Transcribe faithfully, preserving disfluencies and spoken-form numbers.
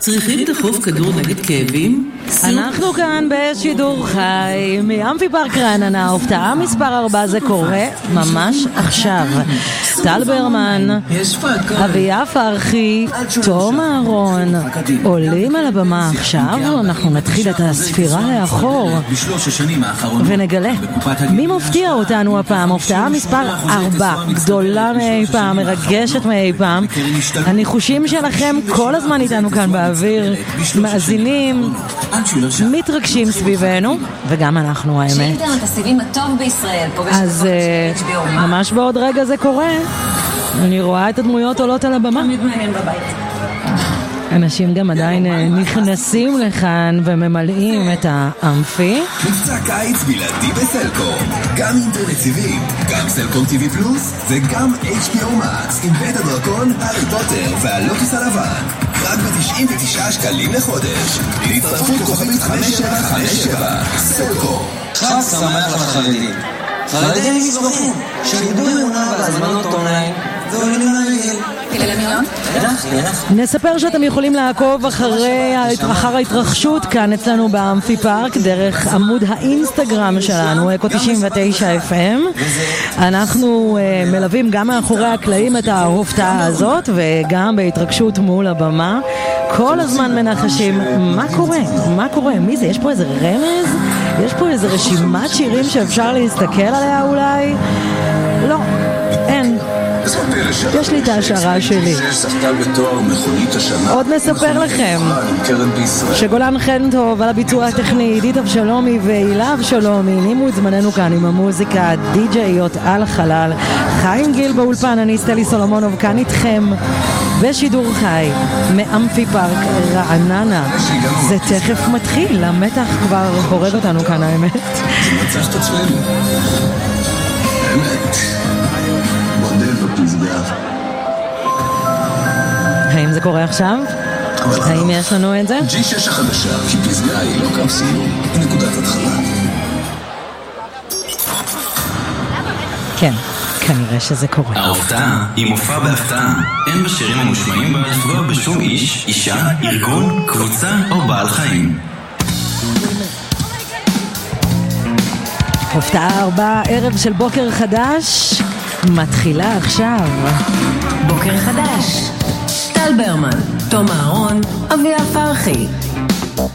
צריכים דחוף כדור נגד כאבים? אנחנו כאן בשידור חי מאמפי פארק רעננה. ההופעה מספר ארבע, זה קורה ממש עכשיו. טל ברמן, אביה פרחי, תום אהרון עולים על הבמה עכשיו. אנחנו נתחיל את הספירה לאחור ונגלה מי מפתיע אותנו הפעם. הופעה מספר ארבע, גדולה מאי פעם, מרגשת מאי פעם. הניחושים שלכם כל הזמן איתנו כאן באוויר, מאזינים, מתרגשים סביבנו, וגם אנחנו, האמת. שאינטרנט הסיבים הטוב בישראל. אז ממש בעוד רגע זה קורה. אני רואה את הדמויות עולות על הבמה. מתמעניין בבית. אנשים גם עדיין נכנסים לכאן וממלאים את האמפי. מבצע קיץ בלעדי בסלקום. גם אינטרנט סיבים, גם סלקום טיווי פלוס, וגם אייץ' בי או Max עם בית הדרקון, הארי פוטר והלוטוס הלבן. רק ב-תשעים ותשעה שקלים לחודש. להצטרפות כוכבית חמש שבע חמש שבע. סלקום. חג שמח לחרדים. חרדים מזרחים, שאיבדו אמונה בהזמנות אונליין ועולים לרגל. נספר שאתם יכולים לעקוב אחרי אחר ההתרחשות כאן אצלנו באמפי פארק דרך עמוד האינסטגרם שלנו, אקו תשעים ותשע אף אם. אנחנו uh, מלווים גם מאחורי הקלעים את ההופעה הזאת וגם בהתרגשות מול הבמה. כל הזמן מנחשים מה קורה, מה קורה, מי זה? יש פה איזה רמז? יש פה איזה רשימת שירים שאפשר להסתכל עליה אולי? לא, אין. יש לי את ההשערה שלי. עוד נספר לכם שגולן חן טוב על הביצוע הטכני, עידית אבשלומי והילה אבשלומי נימו את זמננו כאן עם המוזיקה, די-ג'איות על חלל. חיים גיל באולפן, אני סטלי סולומונוב כאן איתכם בשידור חי מאמפי פארק רעננה. זה תכף מתחיל, המתח כבר הורג אותנו כאן, האמת. זה מצח את עצמנו, האמת. האם זה קורה עכשיו? האם יש לנו את זה? ג'י שש החדשה, כי פסגה היא לא קו סיום, היא נקודת התחלה. כן, כנראה שזה קורה. ההופעה היא מופע בהפתעה. אין בשירים המושמעים בה לפגוע בשום איש, אישה, ארגון, קבוצה או בעל חיים. הופעה ארבע, ערב של בוקר חדש מתחילה עכשיו. בוקר חדש, טל ברמן, תום אהרון, אביה פרחי.